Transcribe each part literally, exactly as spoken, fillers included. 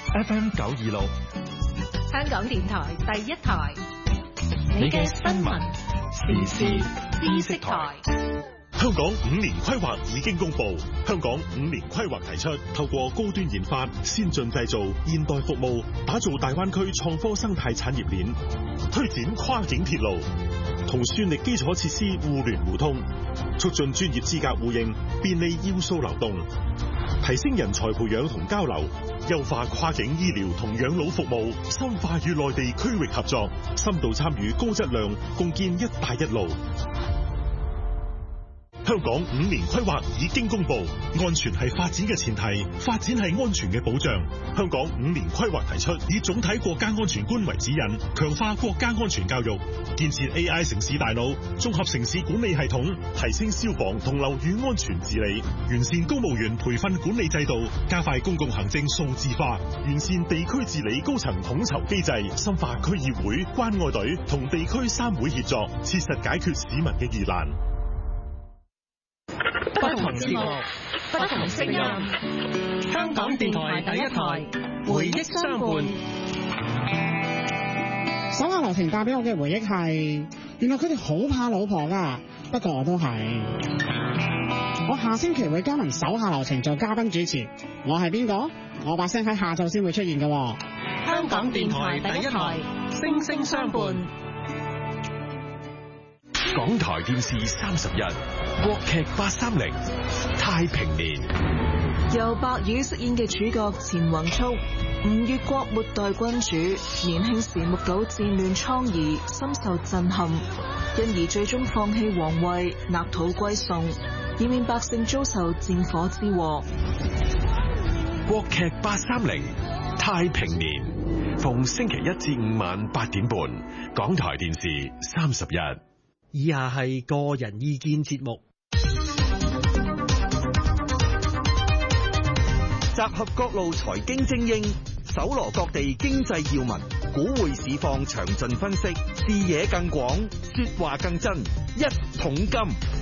F M 九二六， 香港電台第一台，你嘅新聞時事知識台。 香港五年規劃已經公布，香港五年規劃提出，透過高端研發、先進製造、現代服務，打造大灣區創科生態產業鏈，推展跨境鐵路，同算力基礎設施互聯互通，促進專業資格互認，便利要素流動，提升人才培養同交流，優化跨境醫療同養老服務，深化與內地區域合作，深度參與高質量，共建一帶一路。香港五年規劃已經公布，安全係發展嘅前提，發展係安全嘅保障。香港五年規劃提出，以總體國家安全觀為指引，強化國家安全教育，建設 A I 城市大腦，綜合城市管理系統，提升消防同樓宇安全治理，完善公務員培訓管理制度，加快公共行政數字化，完善地區治理高層統籌機制，深化區議會、關愛隊同地區三會協作，切實解決市民嘅疑難。 不同節目，不同聲音。香港電台第一台，回憶相伴。 手下留情帶俾我嘅回憶係，原來佢哋好怕老婆㗎。不過我都係。我下星期會加盟手下留情做嘉賓主持。我係邊個？我把聲喺下晝先會出現㗎。 香港電台第一台，聲聲相伴。 港台電視三十一，國劇八三零，太平年。 由白宇飾演嘅主角錢宏速，吳越國末代君主，年輕時目睹戰亂瘡痍，深受震撼，因而最終放棄皇位，納土歸宋，以免百姓遭受戰火之禍。 國劇八三零，太平年，逢星期一至五晚八點半，港台電視三十一。 以下係個人意見節目，集合各路財經精英，搜羅各地經濟要聞，股匯市況詳盡分析，視野更廣，說話更真，一桶金。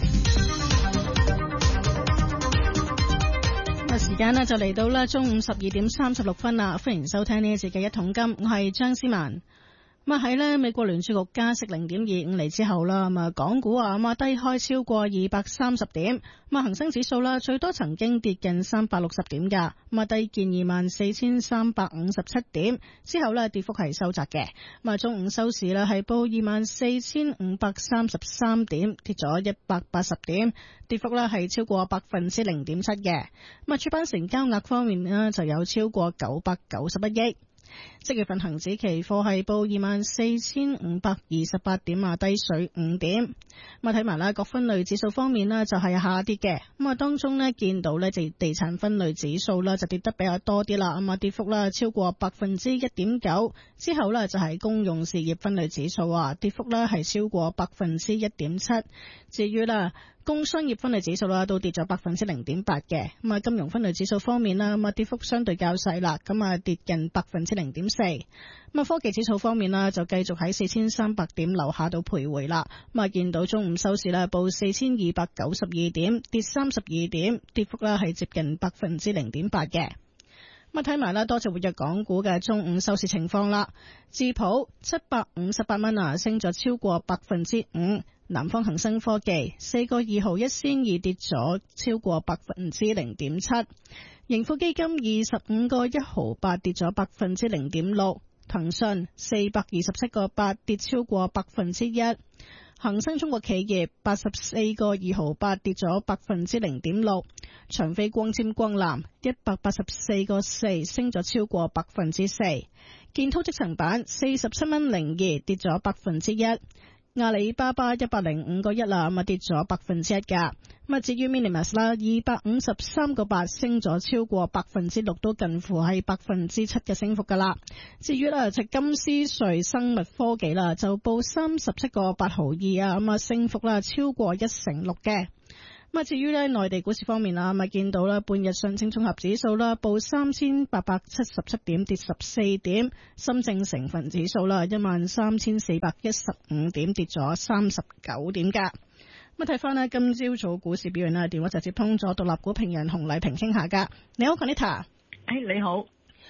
時間呢就嚟到啦，中午十二點三十六分啦，歡迎收聽呢一節嘅一桶金，我係張思文。咁啊喺咧美國聯儲局加息零點二五厘之後啦，咁啊港股啊咁啊低開超過二百三十點，咁啊恒生指數啦最多曾經跌近三百六十點噶，咁啊低見二萬四千三百五十七點，之後咧跌幅係收窄嘅，咁啊中午收市啦係報二萬四千五百三十三點，跌咗一百八十點，跌幅咧係超過百分之零點七嘅，咁啊主板成交額方面呢就有超過九百九十一億。即月份恒指期貨係報二萬四千五百二十八點啊，低水五點。咁啊睇埋啦，各分類指數方面呢就係下跌嘅。咁啊當中呢見到呢就地產分類指數啦就跌得比較多啲啦，咁啊跌幅啦超過百分之一點九。之後呢就係公用事業分類指數啊，跌幅呢係超過百分之一點七。至於啦工商業分類指數啦都跌咗百分之零點八嘅。咁啊金融分類指數方面啦，咁啊跌幅相對較細啦，咁啊跌近百分之零點四。咁啊科技指數方面啦就繼續喺四千三百點樓下度徘徊啦。咁啊見到中午收市啦報四千二百九十二點，跌三十二點，跌幅啦係接近百分之零點八嘅。咁啊睇埋啦多隻活躍港股嘅中午收市情況啦。智普七百五十八蚊啊，升咗超過百分之五。南方恒生科技四個二毫一仙二，跌咗超過百分之零點七。盈富基金二十五個一毫八，跌咗百分之零點六。騰訊四百二十七個八，跌超過百分之一。恒生中國企業八十四個二毫八，跌咗百分之零點六。長飛光纖光纜一百八十四個四，升咗超過百分之四。建滔積層板四十七蚊零二，跌咗百分之一。阿里巴巴一百零五個一啦，咁啊跌咗百分之一噶。咁啊至於 Minimas 啦，二百五十三個八，升咗超過百分之六，都近乎係百分之七嘅升幅噶啦。至於啦，隻金斯瑞生物科技啦，就報三十七個八毫二啊，咁啊升幅啦超過一成六嘅。咁啊，至於咧內地股市方面啊，咪見到啦，半日上證綜合指數啦報三千八百七十七點，跌十四點；深證成分指數啦一萬三千四百一十五點，跌咗三十九點噶。咁啊，睇翻咧今朝早股市表現啦，電話就接通咗獨立股評人洪麗萍傾下噶。你好 ，Conita。 誒，你好。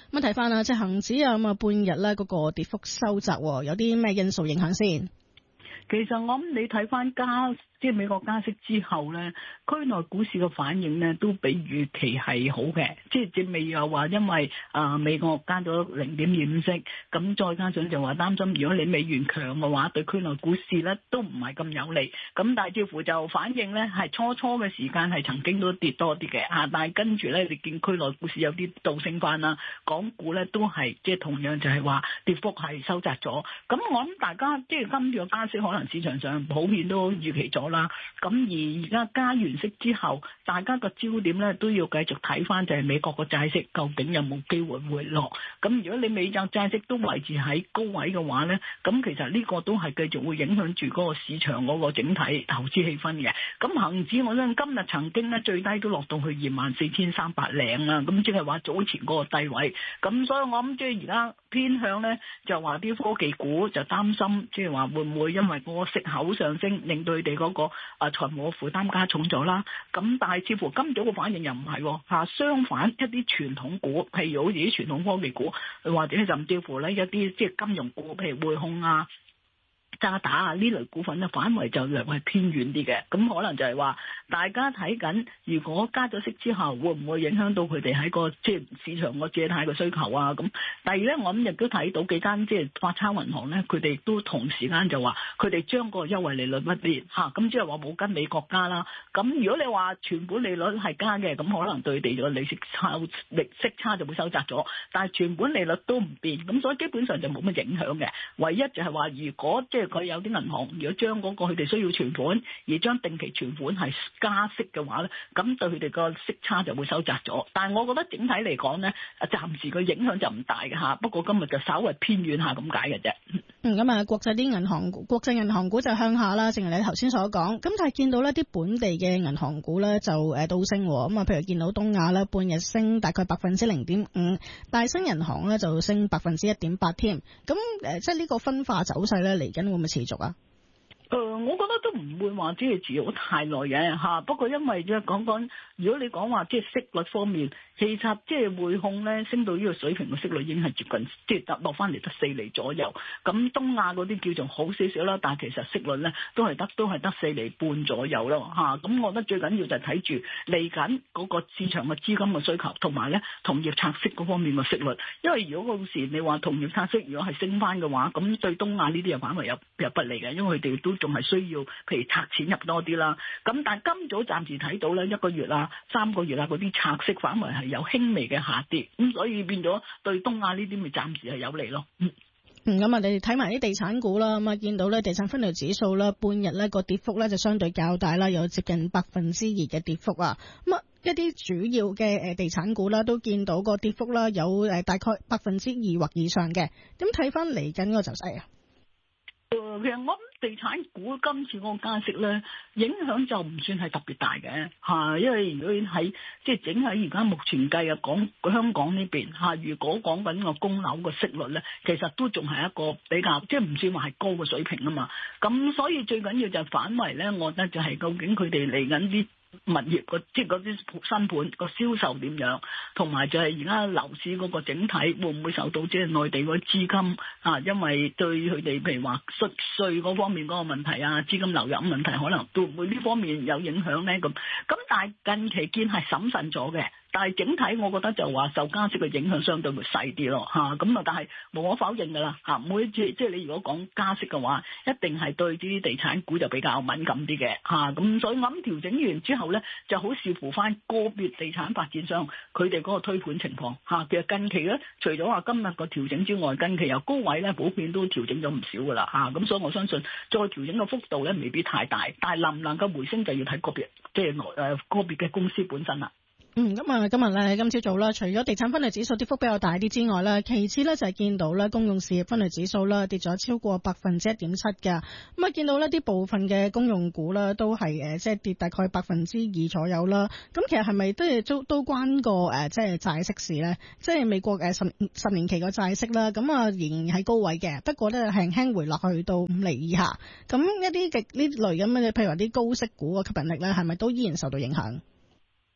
咁睇翻啦，即係恒指啊，咁啊半日咧嗰個跌幅收窄，有啲咩因素影響先？ 其實我諗你睇翻加即係美國加息之後咧，區內股市嘅反應咧都比預期係好嘅，即係正未又話因為啊、呃、美國加咗零點二五息，咁再加上就話擔心如果你美元強嘅話，對區內股市咧都唔係咁有利。咁但係似乎就反應咧係初初嘅時間係曾經都跌多啲嘅嚇，但係跟住咧你見區內股市有啲倒升翻啦，港股咧都係即係同樣就係話跌幅係收窄咗。咁我諗大家即係今次嘅加息可能市場上普遍都預期咗啦，咁而而家加完息之後，大家個焦點咧都要繼續睇翻就係美國個債息究竟有冇機會回落。咁如果你美債債息都維持喺高位嘅話咧，咁其實呢個都係繼續會影響住嗰個市場嗰個整體投資氣氛嘅。咁恆指我諗今日曾經咧最低都落到去二萬四千三百零啦，咁即係話早前嗰個低位。咁所以我諗即係而家偏向咧就話啲科技股就擔心，即係話會唔會因為個息口上升，令到佢哋嗰個啊財務負擔加重咗啦。咁但係似乎今早嘅反應又唔係嚇，相反一啲傳統股，譬如好似啲傳統科技股，或者甚至乎咧一啲即係金融股，譬如匯控啊、渣打啊呢類股份咧，反為就略為偏遠啲嘅。咁可能就係話大家睇緊，如果加咗息之後，會唔會影響到佢哋喺個即係市場個借貸嘅需求啊？咁第二咧，我諗亦都睇到幾間即係發鈔銀行咧，佢哋都同時間就話佢哋將個優惠利率不變嚇，咁即係話冇跟美國加啦。咁如果你話全本利率係加嘅，咁可能對地個利息差利息差就會收窄咗。但係全本利率都唔變，咁所以基本上就冇乜影響嘅。唯一就係話，如果即係佢有啲銀行如果將嗰個佢哋需要存款而將定期存款係加息嘅話咧，咁對佢哋個息差就會收窄咗。但係我覺得整體嚟講咧，暫時個影響就唔大嘅嚇。不過今日就稍微偏遠下咁解嘅啫。 嗯，咁啊，國際啲銀行股，國際銀行股就向下啦，正如你頭先所講。咁但係見到呢啲本地嘅銀行股咧就誒倒升喎。咁啊，譬如見到東亞咧半日升大概百分之零點五，大新銀行咧就升百分之一點八添。咁誒，即係呢個分化走勢咧嚟緊會唔會持續啊？ 誒、呃，我覺得都唔會話即係持續太耐嘅嚇。不過因為即係講講，如果你講話即係息率方面，其實即係匯控咧升到呢個水平嘅息率已經係接近，即係得落翻嚟得四厘左右。咁東亞嗰啲叫做好少少啦，但係其實息率咧都係得都係得四厘半左右咯嚇。咁我覺得最緊要就係睇住嚟緊嗰個市場嘅資金嘅需求，同埋咧同業拆息嗰方面嘅息率。因為如果嗰時你話同業拆息如果係升翻嘅話，咁對東亞呢啲又反為有有不利嘅，因為佢哋都仲係需要，譬如拆錢入多啲啦。咁但係今早暫時睇到咧，一個月啊、三個月啊嗰啲拆息反為係有輕微嘅下跌，咁所以變咗對東亞呢啲咪暫時係有利咯。嗯， 嗯，咁啊，你睇埋啲地產股啦，咁啊見到咧地產分類指數啦，半日咧個跌幅咧就相對較大啦，有接近百分之二嘅跌幅啊。咁啊，一啲主要嘅誒地產股啦，都見到個跌幅啦，有誒大概百分之二或以上嘅。點睇翻嚟緊個走勢啊？ 誒，其實我諗地產股今次嗰個加息咧，影響就唔算係特別大嘅嚇，因為如果喺即係整喺而家目前計啊，講香港呢邊嚇，如果講緊個供樓個息率咧，其實都仲係一個比較即係唔算話係高嘅水平啊嘛。咁所以最緊要就係反為咧，我覺得就係究竟佢哋嚟緊啲物業個即係嗰啲新盤個銷售點樣，同埋就係而家樓市嗰個整體會唔會受到即係內地嗰啲資金啊，因為對佢哋譬如話稅稅嗰方面嗰個問題啊，資金流入問題，可能都會呢方面有影響咧咁。咁但係近期見係審慎咗嘅。但係整體我覺得就話受加息嘅影響相對會細啲咯嚇，咁啊但係無可否認㗎啦嚇，每次即係你如果講加息嘅話，一定係對啲地產股就比較敏感啲嘅嚇，咁所以我諗調整完之後咧，就好視乎翻個別地產發展商佢哋嗰個推盤情況嚇。其實近期咧，除咗話今日個調整之外，近期由高位咧普遍都調整咗唔少㗎啦嚇，咁所以我相信再調整嘅幅度咧未必太大，但係能唔能夠回升就要睇個別即係誒個別嘅公司本身啦。 嗯，咁啊，今日咧，今朝早啦，除咗地產分類指數跌幅比較大啲之外咧，其次咧就係見到咧公用事業分類指數啦跌咗超過百分之一點七㗎。咁啊，見到呢啲部分嘅公用股啦都係誒即係跌大概百分之二左右啦。咁其實係咪都係都都關個誒即係債息事咧？即係美國誒十十年期個債息啦，咁啊仍然喺高位嘅，不過咧輕輕回落去到五厘以下。咁一啲嘅呢類咁嘅，譬如話啲高息股嘅吸引力咧，係咪都依然受到影響？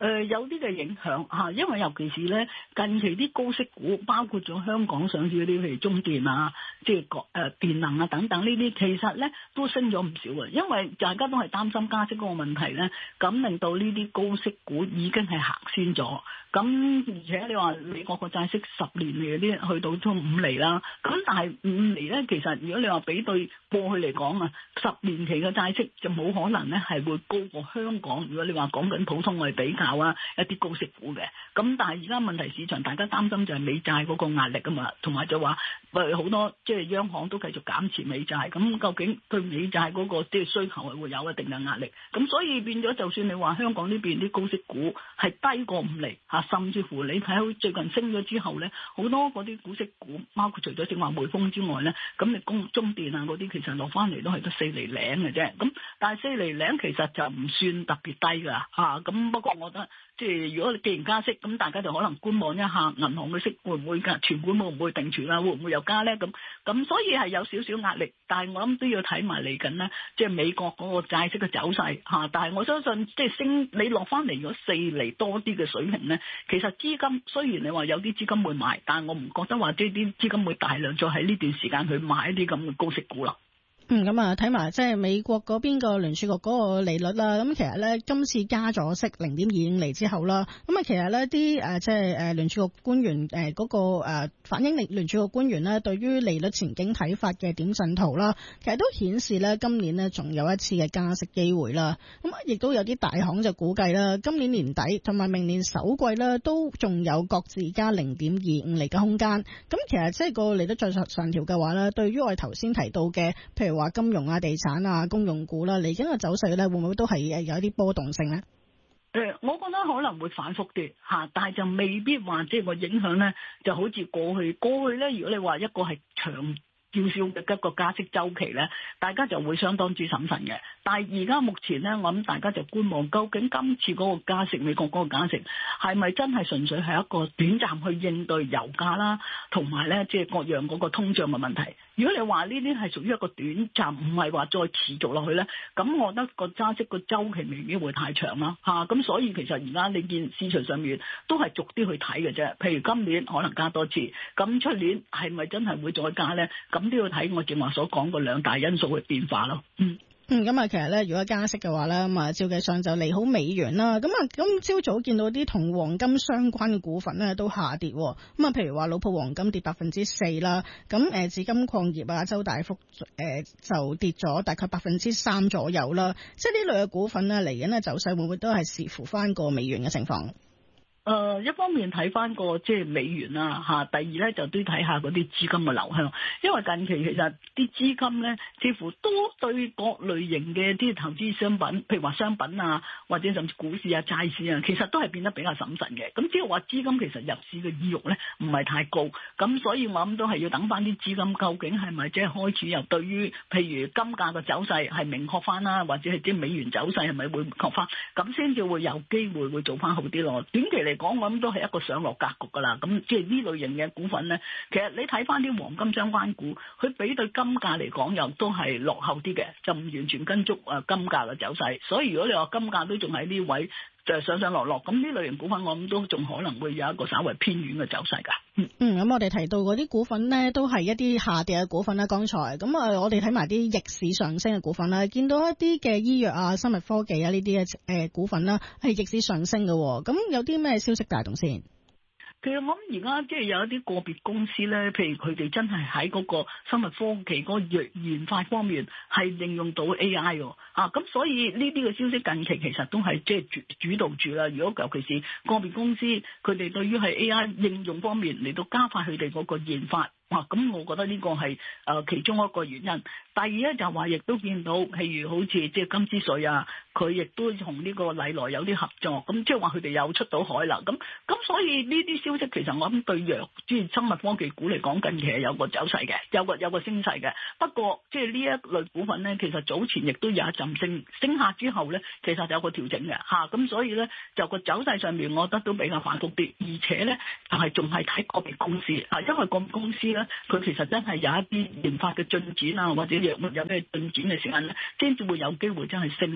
誒、呃、有啲嘅影響嚇，因為尤其是咧近期啲高息股，包括咗香港上市嗰啲，譬如中電啊，即係國誒電能啊等等呢啲，其實咧都升咗唔少嘅，因為大家都係擔心加息嗰個問題咧，咁令到呢啲高息股已經係行先咗。咁而且你話美國個債息十年嚟嗰啲去到都五厘啦，咁但係五厘咧，其實如果你話比對過去嚟講啊，十年期嘅債息就冇可能咧係會高過香港。如果你話講緊普通我哋比較啊，一啲高息股嘅，咁但係而家問題市場大家擔心就係美債嗰個壓力啊嘛，同埋就話誒好多即係央行都繼續減持美債，咁究竟對美債嗰個即係需求係會有一定嘅壓力，咁所以變咗就算你話香港呢邊啲高息股係低過五厘嚇，甚至乎你睇好最近升咗之後咧，好多嗰啲股息股，包括除咗正話匯豐之外咧，咁你中中電啊嗰啲其實落翻嚟都係得四厘零嘅啫，咁但係四厘零其實就唔算特別低㗎嚇，咁不過我覺得即係如果你既然加息，咁大家就可能觀望一下銀行嘅息會唔會㗎，存款會唔會定存啊，會唔會又加咧？咁咁所以係有少少壓力，但係我諗都要睇埋嚟緊咧，即係美國嗰個債息嘅走勢嚇。但係我相信即係升你落翻嚟，如果四厘多啲嘅水平咧，其實資金雖然你話有啲資金會買，但係我唔覺得話即係啲資金會大量再喺呢段時間去買一啲咁嘅高息股啦。 嗯，咁啊睇埋即係美國嗰邊個聯儲局嗰個利率啦，咁其實咧今次加咗息零點二五厘之後啦，咁啊其實咧啲誒即係誒聯儲局官員誒嗰個誒反映聯聯儲局官員咧對於利率前景睇法嘅點陣圖啦，其實都顯示咧今年咧仲有一次嘅加息機會啦。咁啊亦都有啲大行就估計啦，今年年底同埋明年首季咧都仲有各自加零點二五厘嘅空間。咁其實即係個利率再上上調嘅話咧，對於我哋頭先提到嘅，譬如話金融啊、地產啊、公用股啦，嚟緊嘅走勢咧，會唔會都係誒有一啲波動性咧？ 誒，我覺得可能會反覆啲嚇，但係就未必話即係個影響咧，就好似過去過去咧。如果你話一個係長叫少嘅一個加息週期咧，大家就會相當之審慎嘅。但係而家目前咧，我諗大家就觀望，究竟今次嗰個加息，美國嗰個加息係咪真係純粹係一個短暫去應對油價啦，同埋咧即係各樣嗰個通脹嘅問題。如果你話呢啲係屬於一個短暫，唔係話再持續落去咧，咁我覺得個加息個週期未必會太長啦嚇。咁、啊、所以其實而家你見市場上面都係逐啲去睇嘅啫。譬如今年可能加多次，咁出年係咪真係會再加咧？咁都要睇我正話所講個兩大因素嘅變化咯。嗯。 嗯，咁啊，其實咧，如果加息嘅話咧，咁啊，照計上就利好美元啦。咁啊，今朝早見到啲同黃金相關嘅股份咧都下跌。咁啊，譬如話老普黃金跌百分之四啦。咁誒，紫金礦業啊，周大福誒、呃、就跌咗大概百分之三左右啦。即係呢類嘅股份咧，嚟緊嘅走勢會唔會都係視乎翻個美元嘅情況？ 誒、呃、一方面睇翻個即係美元啦嚇，第二咧就都睇下嗰啲資金嘅流向，因為近期其實啲資金咧似乎都對各類型嘅啲投資商品，譬如話商品啊，或者甚至股市啊、債市啊，其實都係變得比較審慎嘅。咁即係話資金其實入市嘅意欲咧唔係太高，咁所以我諗都係要等翻啲資金究竟係咪即係開始又對於譬如金價嘅走勢係明確翻啦，或者係啲美元走勢係咪會明確翻，咁先至會有機會會做翻好啲咯。短期嚟講，我諗都係一個上落格局噶啦。咁即係呢類型嘅股份咧，其實你睇翻啲黃金相關股，佢比對金價嚟講又都係落後啲嘅，就唔完全跟足誒金價嘅走勢。所以如果你話金價都仲喺呢位就上上落落，咁呢類型股份我諗都仲可能會有一個稍微偏遠嘅走勢噶。嗯， 嗯，咁我哋提到嗰啲股份咧，都係一啲下跌嘅股份啦。剛才咁啊，我哋睇埋啲逆市上升嘅股份啦，見到一啲嘅醫藥啊、生物科技啊呢啲嘅誒股份啦，係逆市上升嘅。咁有啲咩消息帶動先？ 其實我諗而家即係有一啲個別公司咧，譬如佢哋真係喺嗰個生物科技嗰個藥研發方面係應用到 A I 喎，啊咁所以呢啲嘅消息近期其實都係即係主主導住啦。如果尤其是個別公司佢哋對於係 A I 應用方面嚟到加快佢哋嗰個研發。哇！咁我覺得呢個係誒其中一個原因。第二咧就話亦都見到，譬如好似即係金斯瑞啊，佢亦都同呢個禮來有啲合作，咁即係話佢哋有出到海啦。咁咁所以呢啲消息其實我諗對藥即係生物科技股嚟講，近期係有個走勢嘅，有個有個升勢嘅。不過即係呢一類股份咧，其實早前亦都有一陣升，升下之後咧，其實有個調整嘅嚇。咁、啊、所以咧就個走勢上面，我覺得都比較反覆啲，而且咧就係仲係睇個別公司啊，因為個別公司咧。佢其實真係有一啲研發嘅進展啊，或者藥物有咩進展嘅時間咧，先至會有機會真係升嘅嚇。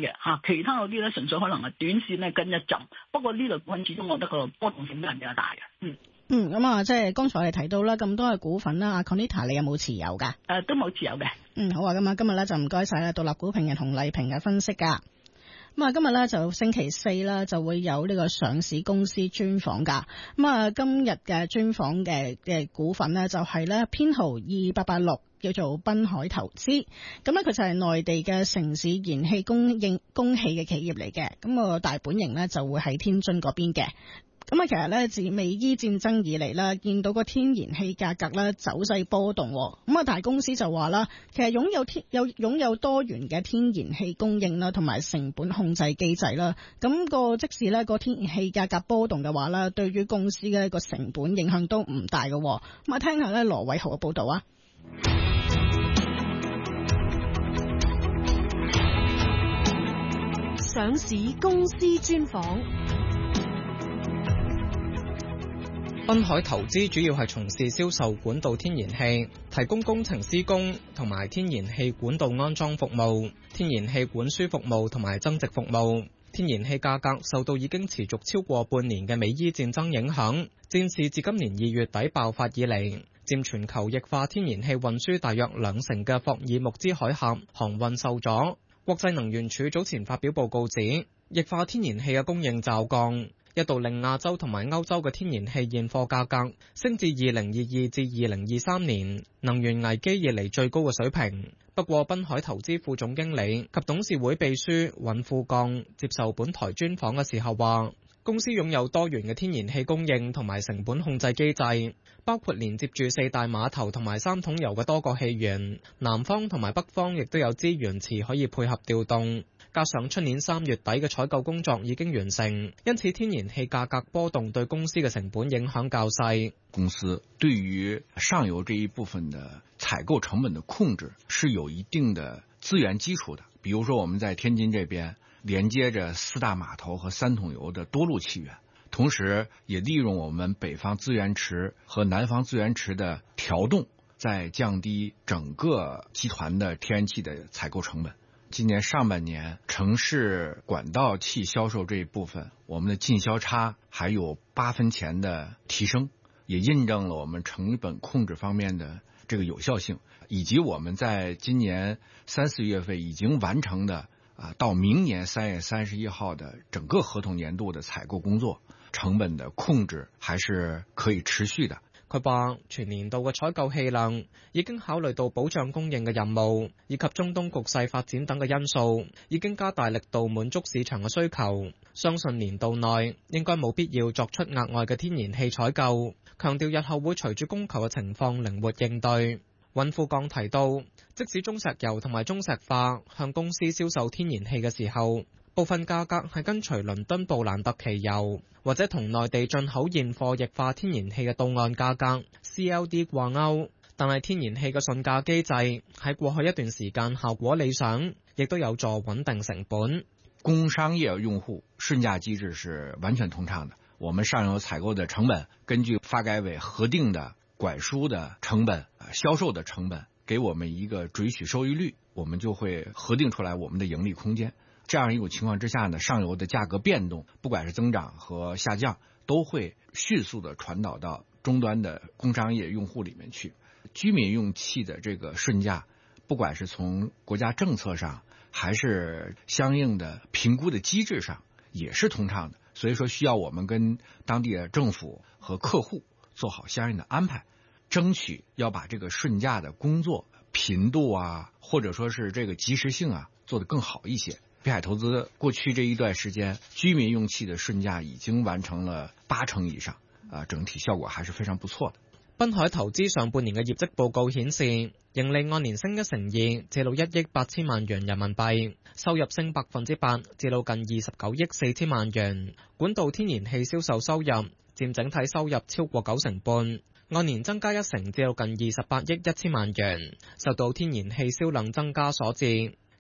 其他嗰啲咧純粹可能係短線咧跟一陣。不過呢類股份始終我覺得個波動性都係比較大嘅。嗯。 嗯，咁啊，即係剛才我哋提到啦，咁多嘅股份啦，阿 Conita 你有冇持有噶？誒、 呃，都冇持有嘅。 嗯，好啊，咁啊，今日咧就唔該晒啦，獨立股評人洪麗萍嘅分析噶。咁啊，今日咧就星期四啦，就會有呢個上市公司專訪噶。咁啊，今日嘅專訪嘅嘅股份呢，就係咧編號二八八六，叫做濱海投資。咁咧佢就係內地嘅城市燃氣供應供氣嘅企業嚟嘅。咁個大本營咧就會喺天津嗰邊嘅。咁啊，其實咧自美伊戰爭以嚟啦，見到個天然氣價格咧走勢波動，咁啊大公司就話啦，其實擁有天有擁有多元嘅天然氣供應啦，同埋成本控制機制啦，咁個即使咧個天然氣價格波動嘅話咧，對於公司嘅個成本影響都唔大嘅。咁啊，聽下咧羅偉豪嘅報道啊。 上市公司專訪。 濱海投資主要係從事銷售管道天然氣，提供工程施工同埋天然氣管道安裝服務、天然氣管輸服務同埋增值服務。天然氣價格受到已經持續超過半年嘅美伊戰爭影響，戰事自今年二月底爆發以嚟，佔全球液化天然氣運輸大約兩成嘅霍爾木茲海峽航運受阻。國際能源署早前發表報告指，液化天然氣嘅供應驟降，一度令亞洲同埋歐洲嘅天然氣現貨價格升至二零二二至二零二三年能源危機以嚟最高嘅水平。不過，濱海投資副總經理及董事會秘書尹富鋼接受本台專訪嘅時候話，公司擁有多元嘅天然氣供應同埋成本控制機制，包括連接住四大碼頭同埋三桶油嘅多個氣源，南方同埋北方亦都有資源池可以配合調動。加上出年三月底嘅採購工作已經完成，因此天然氣價格波動對公司嘅成本影響較細。 公司對於上游這一部分的採購成本的控制是有一定的資源基礎的，比如說我們在天津這邊連接着四大碼頭和三桶油的多路氣源，同時也利用我們北方資源池和南方資源池的調動，在降低整個集團的天然氣的採購成本。今年上半年城市管道氣銷售這一部分，我們的進銷差還有八分錢的提升，也印證了我們成本控制方面的這個有效性，以及我們在今年三四月份已經完成的啊，到明年三月三十一號的整個合同年度的採購工作，成本的控制還是可以持續的。 佢話全年度嘅採購氣量已經考慮到保障供應嘅任務，以及中東局勢發展等嘅因素，已經加大力度滿足市場嘅需求。相信年度內應該冇必要作出額外嘅天然氣採購，強調日後會隨住供求嘅情況靈活應對。尹富鋼提到，即使中石油同埋中石化向公司銷售天然氣嘅時候，部分價格係跟隨倫敦布蘭特期油或者同內地進口現貨液化天然氣嘅到岸價格 C L D 掛鈎，但係天然氣嘅順價機制喺過去一段時間效果理想，亦都有助穩定成本。 工商業用戶順價機制是完全通暢的，我們上游採購的成本根據發改委核定的管輸的成本、銷售的成本，給我們一個準許收益率，我們就會核定出來我們的盈利空間。這樣一種情況之下呢，上游的價格變動，不管是增長和下降，都會迅速的傳導到終端的工商業用戶裡面去。居民用氣的這個順價，不管是從國家政策上，還是相應的評估的機制上，也是通暢的。所以說需要我們跟當地的政府和客戶做好相應的安排，爭取要把這個順價的工作頻度啊，或者說是這個及時性啊，做得更好一些。北海投資過去這一段時間，居民用氣的順價已經完成了八成以上，啊，整體效果還是非常不錯的。 濱海投資上半年嘅業績報告顯示，盈利按年升一成二，至到一億八千萬元人民幣，收入升百分之八，至到近二十九億四千萬元。管道天然氣銷售收入佔整體收入超過九成半，按年增加一成，至到近二十八億一千萬元，受到天然氣銷量增加所致。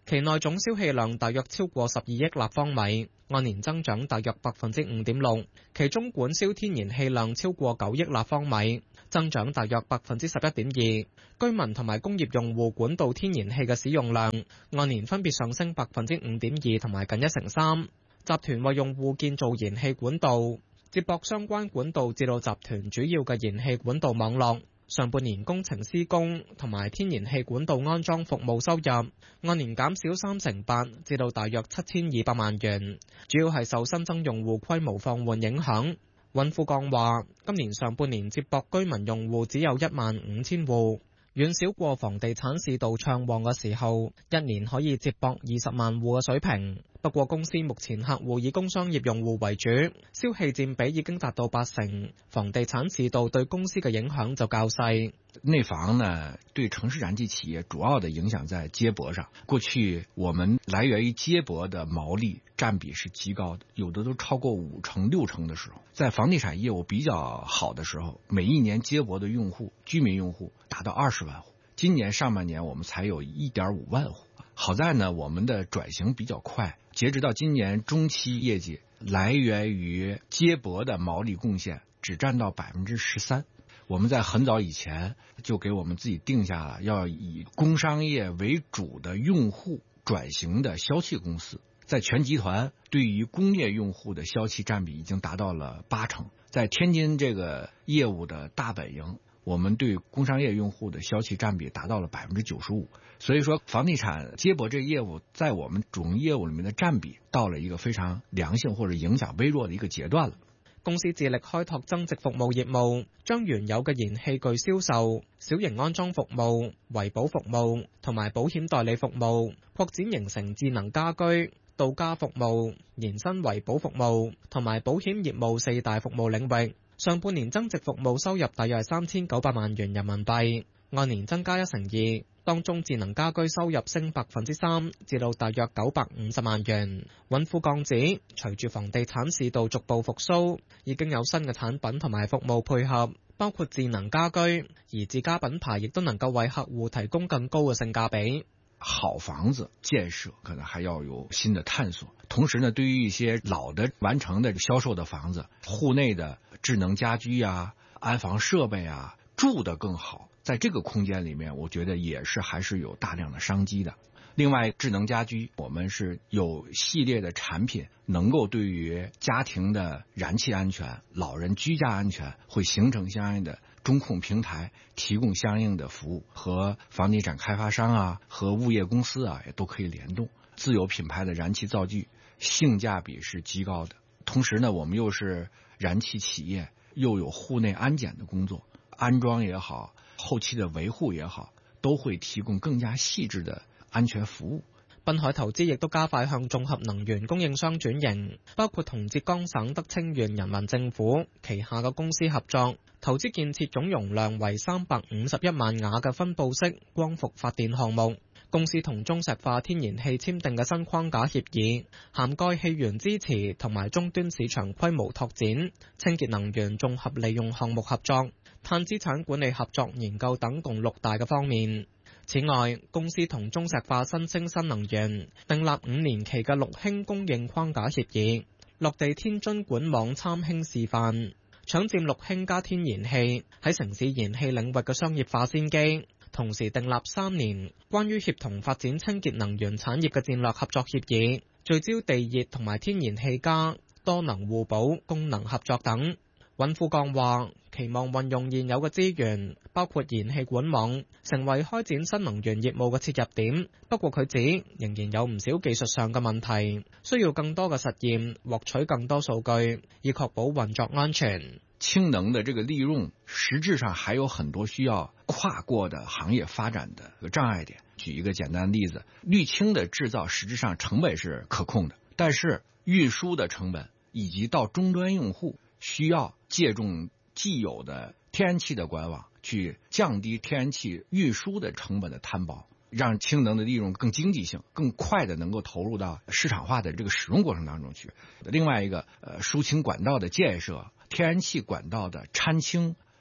期內總銷氣量大約超過十二億立方米，按年增長大約百分之五點六，其中管銷天然氣量超過九億立方米，增長大約百分之十一點二。居民同埋工業用戶管道天然氣嘅使用量按年分別上升百分之五點二同埋近一成三。集團為用戶建造燃氣管道，接駁相關管道至到集團主要嘅燃氣管道網絡。上半年工程施工同埋天然氣管道安裝服務收入按年減少三成八，至到大約七千二百萬元，主要係受新增用戶規模放緩影響。尹富鋼話：今年上半年接駁居民用戶只有一萬五千戶，遠少過房地產市道暢旺嘅時候，一年可以接駁二十萬戶嘅水平。不過公司目前客戶以工商業用戶為主，消氣佔比已經達到八成，房地產市道對公司嘅影響就較細。 內房呢，對城市燃氣企業主要的影響在接駁上。過去我們來源於接駁的毛利佔比是極高的，有的都超過五成六成的時候，在房地產業務比較好的時候，每一年接駁的用戶居民用戶達到二十萬戶。今年上半年我們才有一點五萬戶。好在呢，我們的轉型比較快，截止到今年中期業績，來源於接駁的毛利貢獻只佔到百分之十三。我們在很早以前就給我們自己定下了要以工商業為主的用戶轉型的消氣公司，在全集團對於工業用戶的消氣佔比已經達到了八成。在天津這個業務的大本營，我們對工商業用戶的消氣佔比達到了百分之九十五。所以說房地產接駁這個業務在我們總業務裏面的佔比到了一個非常良性或者影響微弱的一個階段了。 公司致力開拓增值服務業務，將原有嘅燃氣具銷售、小型安裝服務、維保服務同埋保險代理服務擴展形成智能家居、到家服務、延伸維保服務同埋保險業務四大服務領域。上半年增值服務收入大約係三千九百萬元人民幣，按年增加一成二。當中智能家居收入升百分之三，至到大約九百五十萬元。尹富鋼指，隨住房地產市道逐步復甦，已經有新嘅產品同埋服務配合，包括智能家居，而自家品牌亦都能夠為客戶提供更高嘅性價比。 好房子建設可能還要有新的探索，同時呢，對於一些老的完成的銷售的房子，戶內的智能家居啊、安防設備啊，住得更好。在這個空間裏面，我覺得也是還是有大量的商機的。另外，智能家居我們是有系列的產品，能夠對於家庭的燃氣安全、老人居家安全會形成相應的中控平台，提供相應的服務，和房地產開發商啊、和物業公司啊也都可以聯動。自有品牌的燃氣灶具性價比是極高的，同時呢，我們又是燃氣企業，又有戶內安檢的工作，安裝也好，後期的維護也好，都會提供更加細緻的安全服務。 濱海投資亦都加快向綜合能源供應商轉型，包括同浙江省德清縣人民政府旗下嘅公司合作，投資建設總容量為三百五十一萬瓦嘅分布式光伏發電項目。公司同中石化天然氣簽訂嘅新框架協議，涵蓋氣源支持同埋終端市場規模拓展、清潔能源綜合利用項目合作、碳資產管理合作研究等共六大嘅方面。此外，公司同中石化新星新能源訂立五年期嘅六氫供應框架協議，落地天津管網參氫示範，搶佔六氫加天然氣喺城市燃氣領域嘅商業化先機。同時訂立三年關於協同發展清潔能源產業嘅戰略合作協議，聚焦地熱同埋天然氣加多能互補、功能合作等。尹富鋼話：期望運用現有嘅資源，包括燃氣管網，成為開展新能源業務嘅切入點。不過佢指仍然有唔少技術上嘅問題，需要更多嘅實驗，獲取更多數據，以確保運作安全。 氫能的這個利用，實質上還有很多需要跨過的行業發展的障礙點。舉一個簡單的例子，綠氫的製造實質上成本是可控的，但是運輸的成本以及到終端用戶需要借重既有的天然氣的管網，去降低天然氣運輸的成本的攤薄，讓氫能的利用更經濟性、更快的能夠投入到市場化的這個使用過程當中去。另外一個，呃，輸氫管道的建設、天然氣管道的摻氫，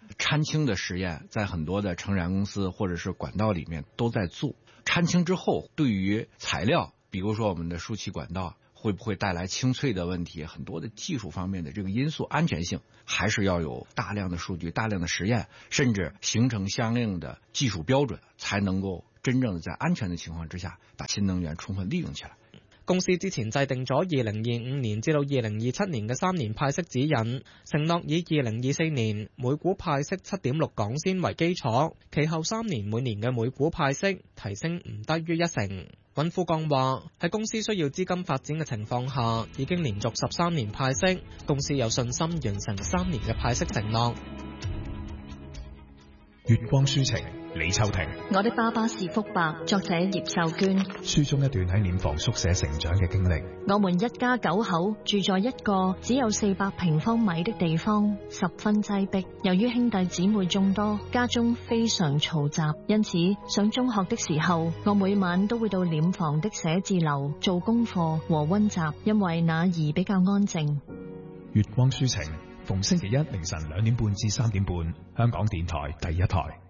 掺氢的实验在很多的成染公司或者是管道里面都在做。掺氢之后对于材料，比如说我们的输气管道会不会带来清脆的问题，很多的技术方面的这个因素，安全性还是要有大量的数据、大量的实验，甚至形成相应的技术标准，才能够真正的在安全的情况之下把新能源充分利用起来。 公司之前制定咗二零二五年至到二零二七年嘅三年派息指引，承諾以二零二四年每股派息七點六港仙為基礎，其後三年每年嘅每股派息提升唔低於一成。尹富鋼話：喺公司需要資金發展嘅情況下，已經連續十三年派息，公司有信心完成三年嘅派息承諾。 月光書情，李秋婷。 我的爸爸是福伯，作者葉秀娟。 書中一段喺殮房宿舍成長嘅經歷。 我們一家九口住在一個只有四百平方米的地方，十分擠迫。由於兄弟姊妹眾多，家中非常嘈雜，因此上中學的時候，我每晚都會到殮房的寫字樓做功課和溫習，因為那兒比較安靜。 月光書情，逢星期一凌晨兩點半至三點半，香港電台第一台。